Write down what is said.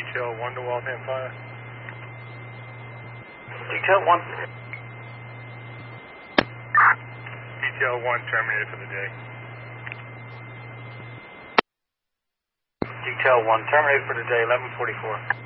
Detail 1 to Waltham Fire. Detail 1. Detail 1 terminated for the day. Detail 1 terminated for the day, 11:44.